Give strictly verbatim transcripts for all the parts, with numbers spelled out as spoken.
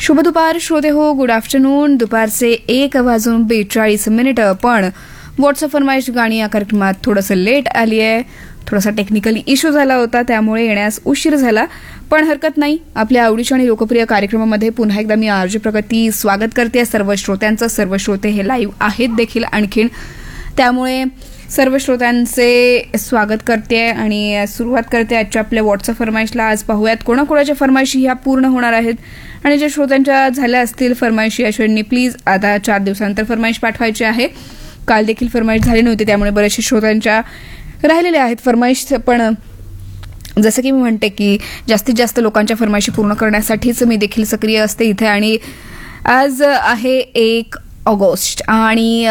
शुभ दुपार श्रोते हो, गुड आफ्टरनून. दुपारचे एक वाजून बेचाळीस मिनिटं. पण व्हॉट्सअप फरमाईश गाणी या कार्यक्रमात थोडंसं लेट आली आहे. थोडासा टेक्निकली इश्यू झाला होता, त्यामुळे येण्यास उशीर झाला. पण हरकत नाही, आपल्या आवडीच्या आणि लोकप्रिय कार्यक्रमामध्ये पुन्हा एकदा मी आरजे प्रगती स्वागत करते सर्व श्रोत्यांचं. सर्व श्रोते हे लाईव्ह आहेत देखील आणखीन, त्यामुळे सर्व श्रोत्यांचे स्वागत करते आणि सुरुवात करते आजच्या आपल्या व्हॉट्सअप फरमाईशला. आज पाहूयात कोणाकोणाच्या फरमाईशी ह्या पूर्ण होणार आहेत आणि जे श्रोत्यांच्या झाल्या असतील फरमाईशी अश्विनी प्लीज आता चार दिवसानंतर फरमाईश पाठवायची आहे. काल देखील फरमाईश झाली नव्हती, त्यामुळे बरेचसे श्रोत्यांच्या राहिलेल्या आहेत फरमाईश. पण जसं की मी म्हणते की जास्तीत जास्त लोकांच्या फरमाईशी पूर्ण करण्यासाठीच मी देखील सक्रिय असते इथे. आणि आज आहे एक ऑगस्ट आणि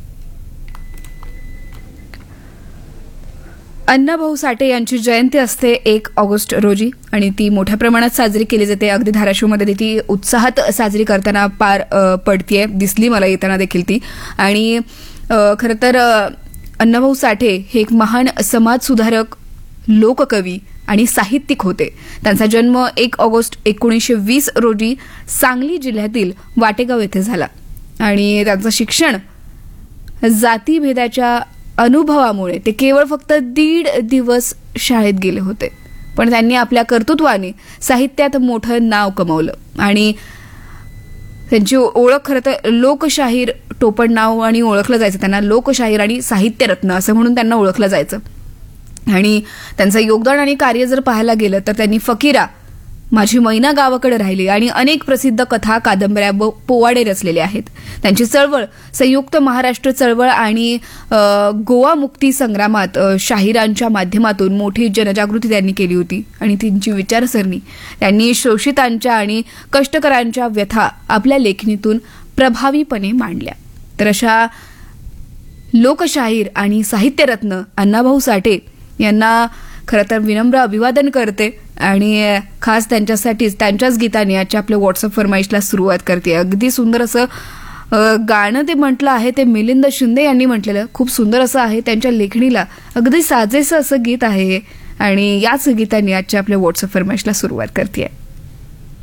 अण्णाभाऊ साठे यांची जयंती असते एक ऑगस्ट रोजी आणि ती मोठ्या प्रमाणात साजरी केली जाते. अगदी धाराशिवमध्ये ती उत्साहात साजरी करताना पार पडतीये, दिसली मला येताना देखील ती. आणि खरं तर अण्णाभाऊ साठे हे एक महान समाजसुधारक, लोककवी आणि साहित्यिक होते. त्यांचा जन्म एक ऑगस्ट एकोणीसशे वीस रोजी सांगली जिल्ह्यातील वाटेगाव येथे झाला आणि त्यांचं शिक्षण जातीभेदाच्या अनुभवामुळे ते केवळ फक्त दीड दिवस शाळेत गेले होते, पण त्यांनी आपल्या कर्तृत्वाने साहित्यात मोठं नाव कमावलं आणि त्यांची ओळख खरं तर लोकशाहीर टोपण नाव आणि ओळखलं जायचं त्यांना. लोकशाहीर आणि साहित्यरत्न असं म्हणून त्यांना ओळखलं जायचं. आणि त्यांचं योगदान आणि कार्य जर पाहायला गेलं तर त्यांनी फकीरा, माझी मैना गावाकडे राहिली आणि अनेक प्रसिद्ध कथा, कादंबऱ्या व पोवाडे रचलेले आहेत. त्यांची चळवळ संयुक्त महाराष्ट्र चळवळ आणि गोवा मुक्ती संग्रामात शाहिरांच्या माध्यमातून मोठी जनजागृती त्यांनी केली होती. आणि त्यांची विचारसरणी त्यांनी शोषितांच्या आणि कष्टकऱ्यांच्या व्यथा आपल्या लेखणीतून प्रभावीपणे मांडल्या. तर अशा लोकशाहीर आणि साहित्यरत्न अण्णाभाऊ साठे यांना खरं तर विनम्र अभिवादन करते आणि खास त्यांच्यासाठीच त्यांच्याच गीताने आजच्या आपल्या व्हॉट्सअप फरमाईशला सुरुवात करते. अगदी सुंदर असं गाणं ते म्हटलं आहे, ते मिलिंद शिंदे यांनी म्हटलेलं. खूप सुंदर असं आहे, त्यांच्या लेखणीला अगदी साजेसं असं गीत आहे आणि याच गीताने आजच्या आपल्या व्हॉट्सअप फरमाईशला सुरुवात करते.